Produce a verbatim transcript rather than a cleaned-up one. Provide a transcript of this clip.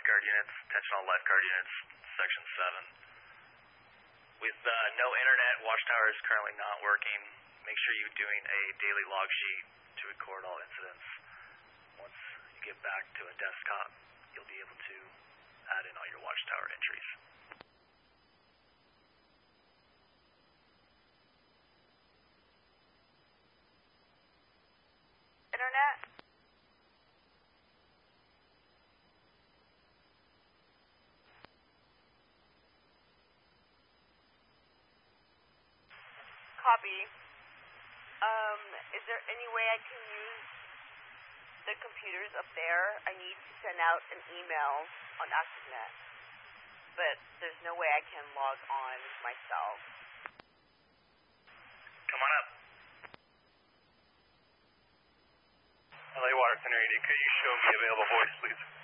lifeguard units, attention all lifeguard units, section seven. With uh, no internet, Watchtower is currently not working. Make sure you're doing a daily log sheet to record all incidents. Once you get back to a desktop, you'll be able to add in all your Watchtower entries. Internet? Copy. Um, is there any way I can use the computers up there? I need to send out an email on ActiveNet, but there's no way I can log on myself. Come on up. L A Water Center, could you show me available voice, please?